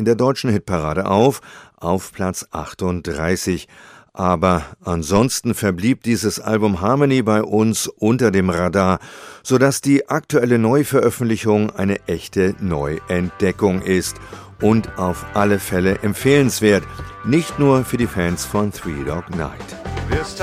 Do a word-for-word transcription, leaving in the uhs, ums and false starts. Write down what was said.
in der deutschen Hitparade auf, auf Platz achtunddreißig. Aber ansonsten verblieb dieses Album Harmony bei uns unter dem Radar, sodass die aktuelle Neuveröffentlichung eine echte Neuentdeckung ist und auf alle Fälle empfehlenswert, nicht nur für die Fans von Three Dog Night.